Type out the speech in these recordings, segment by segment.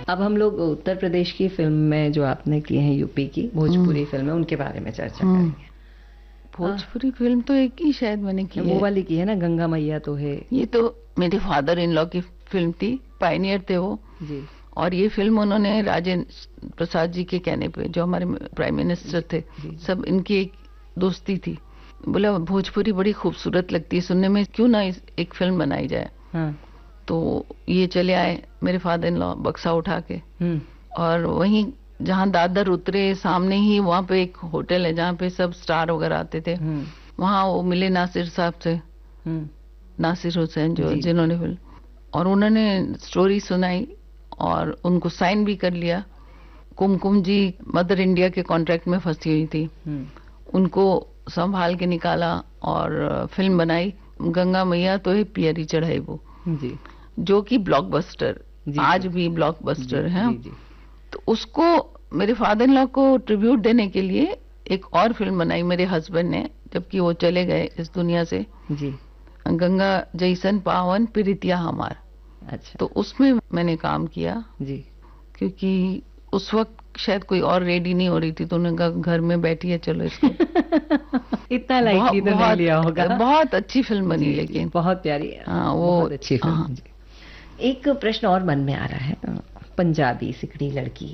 अब हम लोग उत्तर प्रदेश की फिल्म में जो आपने की है, यूपी की भोजपुरी फिल्म है, उनके बारे में चर्चा करेंगे। भोजपुरी फिल्म तो एक ही शायद मैंने की है, वो वाली की है ना, गंगा मैया तो है। ये तो मेरे फादर इन लॉ की फिल्म थी, पायनियर थे वो जी। और ये फिल्म उन्होंने राजेंद्र प्रसाद जी के कहने पे, जो हमारे प्राइम मिनिस्टर थे, सब इनकी एक दोस्ती थी। बोला भोजपुरी बड़ी खूबसूरत लगती है सुनने में, क्यों ना एक फिल्म बनाई जाए। हाँ। तो ये चले आए मेरे फादर इन लॉ बक्सा उठा के, और वहीं जहाँ दादर उतरे सामने ही वहाँ पे एक होटल है जहाँ पे सब स्टार वगैरह आते थे, वहाँ वो मिले नासिर साहब से, नासिर हुसैन जो जिन्होंने फिल्म, और उन्होंने स्टोरी सुनाई और उनको साइन भी कर लिया। कुमकुम जी मदर इंडिया के कॉन्ट्रैक्ट में फंसी हुई थी, उनको संभाल के निकाला और फिल्म बनाई गंगा मैया तो है पियरी चढ़ाई वो जी, जो कि ब्लॉकबस्टर, आज भी ब्लॉकबस्टर है। तो उसको मेरे फादर इन लॉ को ट्रिब्यूट देने के लिए एक और फिल्म बनाई मेरे हस्बैंड ने, जबकि वो चले गए इस दुनिया से जी, गंगा जैसन पावन प्रीतिया हमार। अच्छा। तो उसमें मैंने काम किया जी, क्योंकि उस वक्त शायद कोई और रेडी नहीं हो रही थी, तो उन्होंने कहा घर में बैठी है चलो इसको इतना लाइकली तो नहीं लिया होगा। बहुत अच्छी फिल्म बनी, लेकिन बहुत प्यारी। हाँ, वो बहुत अच्छी फिल्म। एक प्रश्न और मन में आ रहा है, पंजाबी सिकड़ी लड़की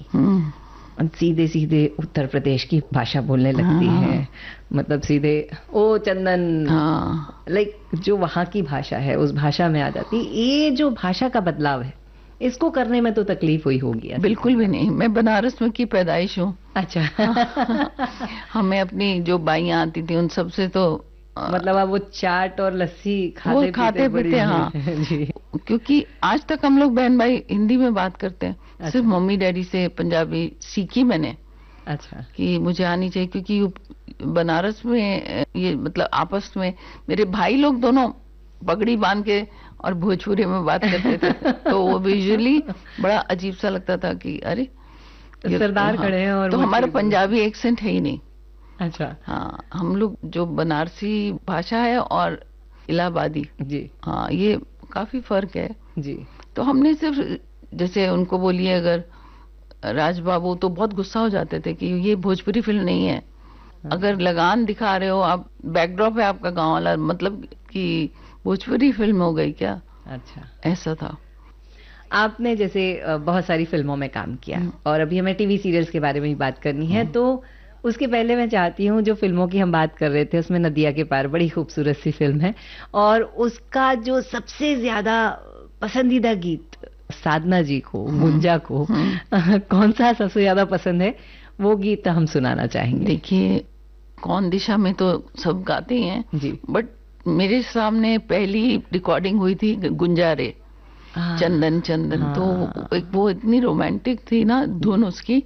सीधे सीधे उत्तर प्रदेश की भाषा बोलने लगती है, मतलब सीधे ओ चंदन, लाइक जो वहाँ की भाषा है उस भाषा में आ जाती। ये जो भाषा का बदलाव है, इसको करने में तो तकलीफ हुई होगी? बिल्कुल भी नहीं, मैं बनारस में की पैदाइश हूँ। अच्छा। हमें अपनी जो बाइयां आती थी उन सबसे तो मतलब आप वो चाट और लस्सी खाते पीते हाँ जी। क्योंकि आज तक हम लोग बहन भाई हिंदी में बात करते हैं। अच्छा। सिर्फ मम्मी डैडी से पंजाबी सीखी मैंने। अच्छा। कि मुझे आनी चाहिए, क्योंकि बनारस में ये मतलब आपस में मेरे भाई लोग दोनों पगड़ी बांध के और भोजपुरी में बात करते थे तो वो विजुअली बड़ा अजीब सा लगता था कि अरे सरदार खड़े हैं और तो हमारा पंजाबी एक्सेंट है ही नहीं। अच्छा। हाँ, हम लोग जो बनारसी भाषा है और इलाहाबादी जी, हाँ ये काफी फर्क है जी। तो हमने सिर्फ जैसे उनको बोलिए अगर राज बाबू, तो बहुत गुस्सा हो जाते थे कि ये भोजपुरी फिल्म नहीं है। अगर लगान दिखा रहे हो आप, बैकड्रॉप है आपका गांव वाला, मतलब कि भोजपुरी फिल्म हो गई क्या? अच्छा, ऐसा था। आपने जैसे बहुत सारी फिल्मों में काम किया और अभी हमें टीवी सीरियल्स के बारे में भी बात करनी है, तो उसके पहले मैं चाहती हूँ, जो फिल्मों की हम बात कर रहे थे उसमें नदिया के पार बड़ी खूबसूरत सी फिल्म है, और उसका जो सबसे ज्यादा पसंदीदा गीत साधना जी को, गुंजा को कौन सा सबसे ज्यादा पसंद है, वो गीत हम सुनाना चाहेंगे। देखिए, कौन दिशा में तो सब गाते हैं जी, बट मेरे सामने पहली रिकॉर्डिंग हुई थी गुंजारे, चंदन चंदन। तो वो इतनी रोमांटिक थी ना धुन उसकी,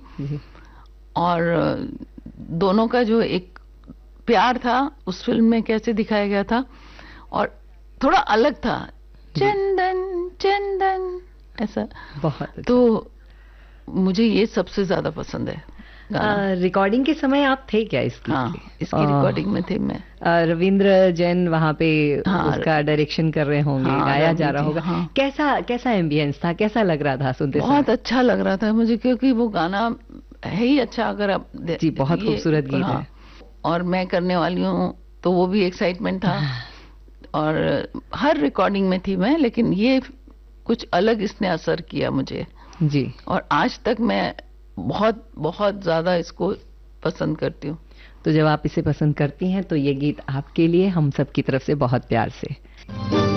और दोनों का जो एक प्यार था उस फिल्म में कैसे दिखाया गया था, और थोड़ा अलग था, चंदन चंदन ऐसा बहुत अच्छा। तो मुझे ये सबसे ज्यादा पसंद है। रिकॉर्डिंग के समय आप थे क्या इसकी? इसकी रिकॉर्डिंग में थे मैं। रविंद्र जैन वहाँ पे उसका डायरेक्शन कर रहे होंगे, गाया जा रहा होगा। कैसा एम्बियंस था, कैसा लग रहा था सुनते समय? बहुत अच्छा लग रहा था मुझे, क्योंकि वो गाना है ही अच्छा। अगर आप जी, बहुत खूबसूरत गीत है, और मैं करने वाली हूँ तो वो भी एक्साइटमेंट था। और हर रिकॉर्डिंग में थी मैं, लेकिन ये कुछ अलग इसने असर किया मुझे जी, और आज तक मैं बहुत बहुत ज्यादा इसको पसंद करती हूँ। तो जब आप इसे पसंद करती हैं तो ये गीत आपके लिए हम सब की तरफ से बहुत प्यार से